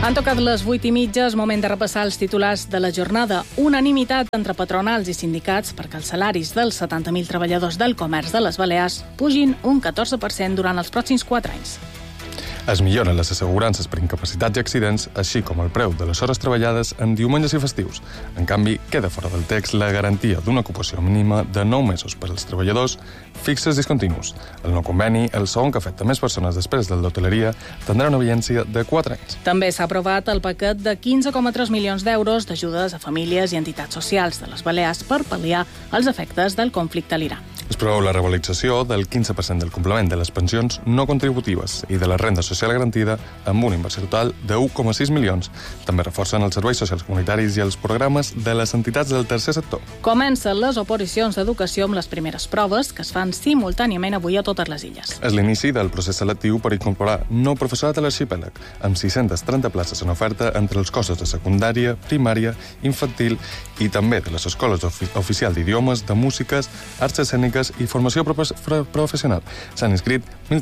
Han tocat les 8:30, és moment de repassar els titulars de la jornada. Unanimitat entre patronals i sindicats perquè els salaris dels 70.000 treballadors del comerç de les Balears pugin un 14% durant els pròxims 4 anys. Es milloren les assegurances per incapacitats i accidents, així com el preu de les hores treballades en diumenges i festius. En canvi, queda fora del text la garantia d'una ocupació mínima de 9 mesos per als treballadors fixes discontinus. El nou conveni, el segon que afecta més persones després del d'hoteleria, tindrà una vigència de 4 anys. També s'ha aprovat el paquet de 15,3 milions d'euros d'ajudes a famílies i entitats socials de les Balears per pal·liar els efectes del conflicte a l'Iran. Es preveu la revalorització del 15% del complement de les pensions no contributives i de la renda social garantida amb una inversió total de 1,6 milions. També reforcen els serveis socials comunitaris i els programes de les entitats del tercer sector. Comencen les oposicions d'educació amb les primeres proves que es fan simultàniament avui a totes les illes. És l'inici del procés selectiu per incorporar nou professorat a l'arxipèlag, amb 630 places en oferta entre els cossos de secundària, primària, infantil i també de les escoles oficials d'idiomes, de músiques, arts escèniques i formació professional. S'han inscrit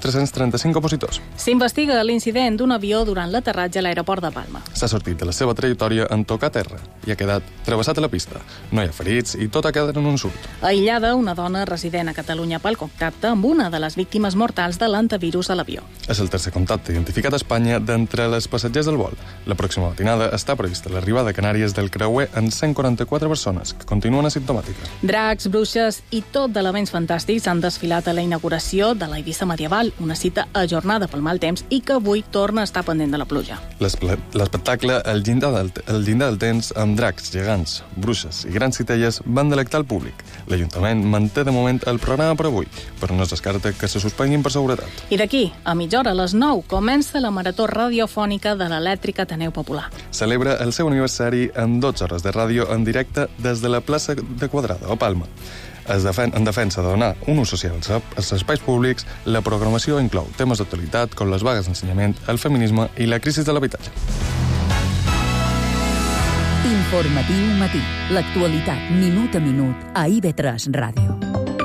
1.335 opositors. S'investiga l'incident d'un avió durant l'aterratge a l'aeroport de Palma. S'ha sortit de la seva trajectòria en tocar terra i ha quedat travessat a la pista. No hi ha ferits i tot ha quedat en un surt. Aïllada, una dona resident a Catalunya pel contacte amb una de les víctimes mortals de l'antivirus a l'avió. És el tercer contacte identificat a Espanya d'entre les passatgers del vol. La pròxima matinada està prevista l'arribada a Canàries del creuer en 144 persones, que continuen asimptomàtiques. Dracs, bruixes i tot d'elements fantàstics han desfilat a la inauguració de la Eivissa medieval, una cita ajornada pel mal temps i que avui torna a estar pendent de la pluja. L'espectacle El llindar del temps, amb dracs, gegants, bruixes i grans citelles, van delectar el públic. L'Ajuntament manté de moment el programa per avui, però no es descarta que se suspenguin per seguretat. I d'aquí, a mitja hora, a les 9, comença la marató radiofònica de l'Elèctric Ateneu Popular. Celebra el seu aniversari en 12 hores de ràdio en directe des de la plaça de Quadrada, a Palma. En defensa de donar un ús social als espais públics, la programació inclou temes d'actualitat com les vagues d'ensenyament, el feminisme i la crisi de l'habitatge. Informatiu matí. L'actualitat minut a minut a IB3 Ràdio.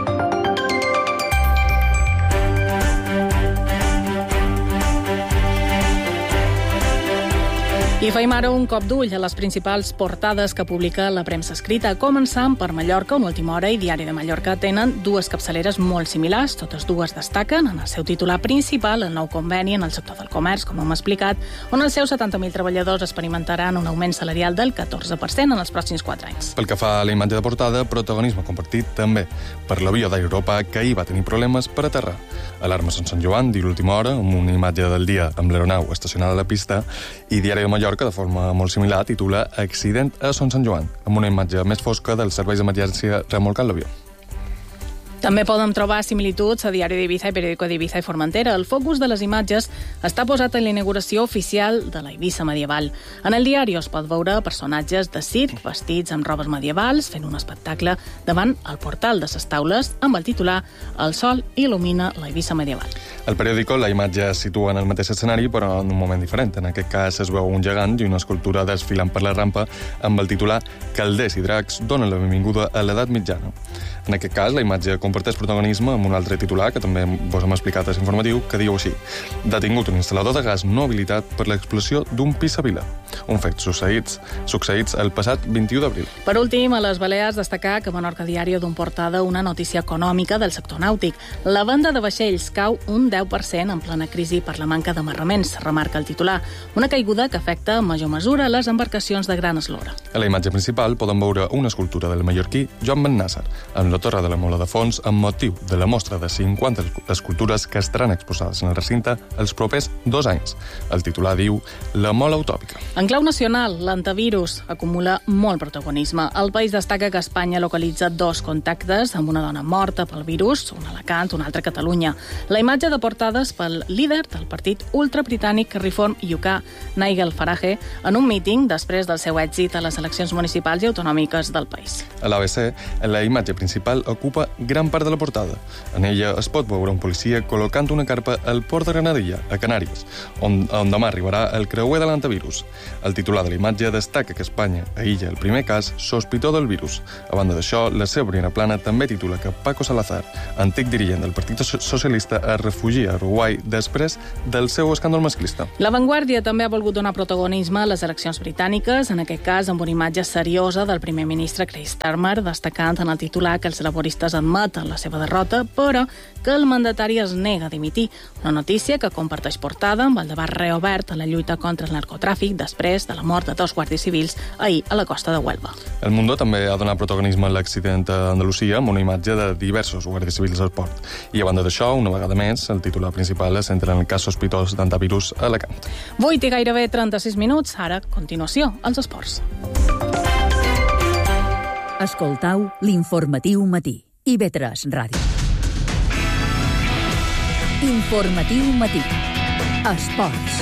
I feim ara un cop d'ull a les principals portades que publica la premsa escrita, començant per Mallorca, on Última Hora i Diari de Mallorca tenen dues capçaleres molt similars. Totes dues destaquen en el seu titular principal el nou conveni en el sector del comerç, com hem explicat, on els seus 70.000 treballadors experimentaran un augment salarial del 14% en els pròxims 4 anys. Pel que fa a la imatge de portada, protagonisme compartit també per l'avió d'Air Europa, que ahir va tenir problemes per aterrar. Alarma Sant Joan, diu l'Última Hora, amb una imatge del dia amb l'aeronau estacionada a la pista, i Diari de Mallorca, de forma molt similar, titula Accident a Sant Joan, amb una imatge més fosca dels serveis d'emergència remolcant l'avió. També podem trobar similituds a Diari d'Eivissa i Periódico d'Eivissa i Formentera. El focus de les imatges està posat en la inauguració oficial de la Eivissa medieval. En el diari es pot veure personatges de circ vestits amb robes medievals fent un espectacle davant el portal de ses taules amb el titular El sol il·lumina la Eivissa medieval. Al periòdico la imatge es situa en el mateix escenari però en un moment diferent. En aquest cas es veu un gegant i una escultura desfilant per la rampa amb el titular Calders i dracs donen la benvinguda a l'edat mitjana. En aquest cas, la imatge comparteix protagonisme amb un altre titular, que també vos hem explicat a l'informatiu, que diu així: detingut un instal·lador de gas no habilitat per l'explosió d'un pis a Vila. Un fet succeïts el passat 21 d'abril. Per últim, a les Balears destacar que Menorca Diario d'un portada una notícia econòmica del sector nàutic. La venda de vaixells cau un 10% en plena crisi per la manca d'amarraments, remarca el titular. Una caiguda que afecta en major mesura les embarcacions de gran eslora. A la imatge principal podem veure una escultura del mallorquí Joan Bennàsser, amb la Torre de la Mola de fons amb motiu de la mostra de 50 escultures que estaran exposades en el recinte els propers 2 anys. El titular diu La Mola Utòpica. En clau nacional, l'antivirus acumula molt protagonisme. El país destaca que Espanya localitza 2 contactes amb una dona morta pel virus, un a Alacant, un altre a Catalunya. La imatge de portades pel líder del partit ultrabritànic Reform UK, Nigel Farage, en un míting després del seu èxit a les eleccions municipals i autonòmiques del país. A l'ABC, la imatge principal ocupa gran part de la portada. En ella es pot veure un policia col·locant una carpa al port de Granadilla, a Canàries, on demà arribarà el creuer de l'antivirus. El titular de la imatge destaca que Espanya aïlla el primer cas sospitós del virus. A banda d'això, la seva primera plana també titula que Paco Salazar, antic dirigent del Partit Socialista, es refugia a Uruguai després del seu escàndol masclista. La Vanguardia també ha volgut donar protagonisme a les eleccions britàniques, en aquest cas amb una imatge seriosa del primer ministre Keir Starmer, destacant en el titular que els laboristes admeten la seva derrota, però que el mandatari es nega a dimitir. Una notícia que comparteix portada amb el debat reobert a la lluita contra el narcotràfic després de la mort de 2 guàrdies civils ahir a la costa de Huelva. El Mundo també ha donat protagonisme a l'accident a Andalusia amb una imatge de diversos guàrdies civils al port. I a banda d'això, una vegada més, el titular principal es centra en el cas sospitós d'antivirus a Alacant. 8 i gairebé 36 minuts, ara, a continuació, els esports. Escoltau l'informatiu matí. IB3 Ràdio. Informatiu matí. Esports.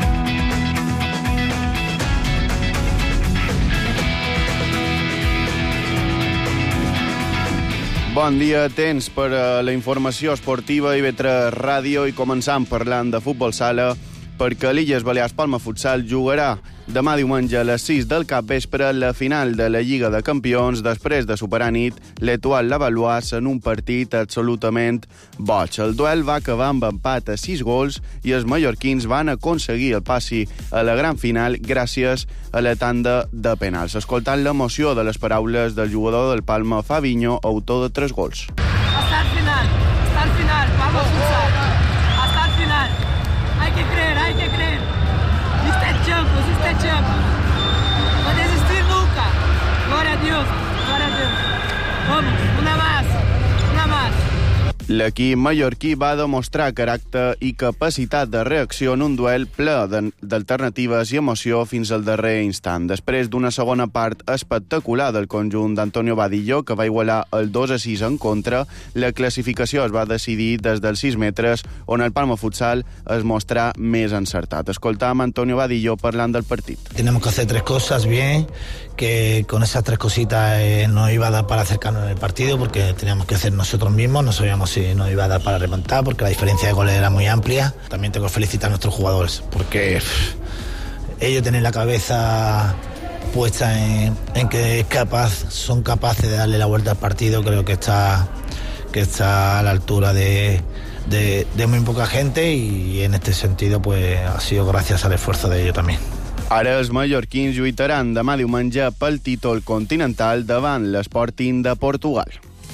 Bon dia, temps per a la informació esportiva IB3 Ràdio i començant parlant de futbol sala perquè l'Illes Balears Palma Futsal jugarà demà diumenge a les 6 del capvespre la final de la Lliga de Campions després de superar nit l'Etoile Lavalloise en un partit absolutament boig. El duel va acabar amb empat a 6 gols i els mallorquins van aconseguir el passi a la gran final gràcies a la tanda de penals. Escoltant l'emoció de les paraules del jugador del Palma, Fabinho, autor de 3 gols. Hasta el final, Palma Futsal. Hasta el final. Hay que creer. Este Champions. No desistir nunca. Gloria a Dios. Vamos, una más. L'equip mallorquí va demostrar caràcter i capacitat de reacció en un duel ple d'alternatives i emoció fins al darrer instant. Després d'una segona part espectacular del conjunt d'Antonio Vadillo, que va igualar el 2-6 en contra, la classificació es va decidir des dels 6 metres, on el Palma Futsal es mostrà més encertat. Escoltam Antonio Vadillo parlant del partit. Tenemos que hacer 3 cosas bien, que con esas 3 cositas nos iba a dar para acercarnos en el partido, porque teníamos que hacer nosotros mismos, no sabíamos si nos iba a dar para remontar, porque la diferencia de goles era muy amplia. También tengo que felicitar a nuestros jugadores, porque ellos tienen la cabeza puesta en que son capaces de darle la vuelta al partido. Creo que está a la altura de muy poca gente, y en este sentido pues ha sido gracias al esfuerzo de ellos también. Ara els mallorquins lluitaran demà diumenge pel títol continental davant l'Sporting de Portugal.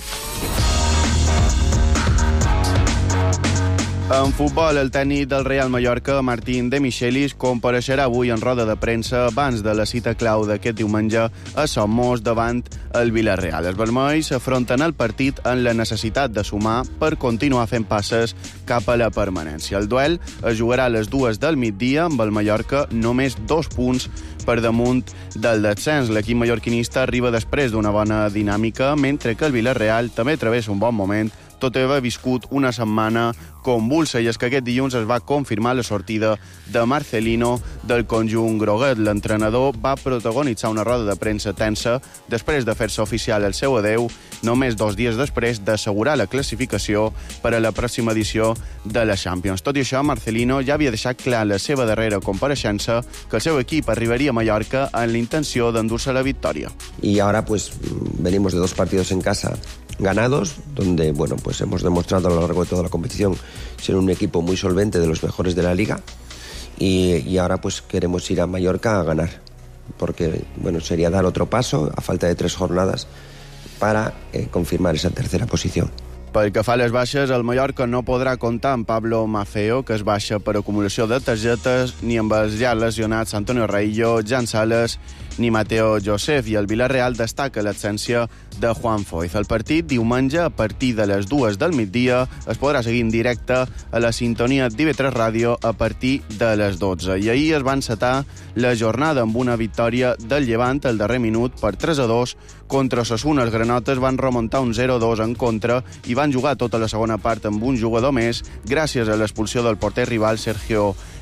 En futbol, el tècnic del Real Mallorca, Martín de Michelis, compareixerà avui en roda de premsa abans de la cita clau d'aquest diumenge a Somos davant el Villarreal. Els vermells s'afronten el partit en la necessitat de sumar per continuar fent passes cap a la permanència. El duel es jugarà a les 2 del migdia amb el Mallorca només 2 punts per damunt del descens. L'equip mallorquinista arriba després d'una bona dinàmica, mentre que el Villarreal també travessa un bon moment, tot i haver viscut una setmana convulsa, i és que aquest dilluns es va confirmar la sortida de Marcelino del conjunt groguet. L'entrenador va protagonitzar una roda de premsa tensa després de fer-se oficial el seu adeu, només 2 dies després d'assegurar la classificació per a la pròxima edició de la Champions. Tot i això, Marcelino ja havia deixat clar la seva darrera compareixença que el seu equip arribaria a Mallorca amb la intenció d'endur-se la victòria. Y ahora pues venimos de 2 partidos en casa ganados, donde bueno, pues hemos demostrado a lo largo de toda la competición ser un equipo muy solvente, de los mejores de la liga, y ahora pues queremos ir a Mallorca a ganar, porque bueno, sería dar otro paso a falta de 3 jornadas para confirmar esa tercera posición. Pel que fa a les baixes, el Mallorca no podrà comptar amb Pablo Maffeo, que es baixa per acumulació de targetes, ni amb els ja lesionats Antonio Raillo, Jan Sales ni Mateo Josef, i el Villarreal destaca l'absència de Juan Foyth. El partit, diumenge, a partir de les 2 del migdia, es podrà seguir en directe a la sintonia d'IB3 Ràdio a partir de les 12. I ahir es va encetar la jornada amb una victòria del Llevant al darrer minut per 3-2 contra Osasuna. Els granotes van remuntar un 0-2 en contra i van jugar tota la segona part amb un jugador més gràcies a l'expulsió del porter rival Sergio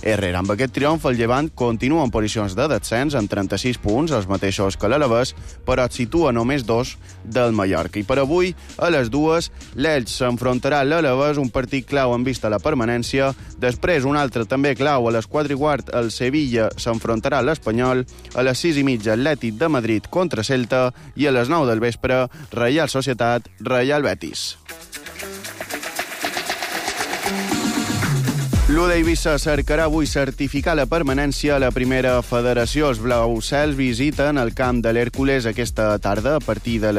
Herrera. Amb aquest triomf, el Llevant continua en posicions de descens amb 36 punts, els mateixos que l'Alavés, però et situa només 2 del Mallorca. I per avui, a les 2, l'Elx s'enfrontarà a l'Alavés, un partit clau en vista a la permanència. Després, un altre també clau, a les 4:15, el Sevilla s'enfrontarà a l'Espanyol, a les 6:30, Atlètic de Madrid contra Celta i a les 9 del vespre, Reial Societat, Real Betis. L'U d'Eivissa cercarà avui certificar la permanència a la primera federació. Els blaucels visiten el camp de l'Hèrcules aquesta tarda a partir de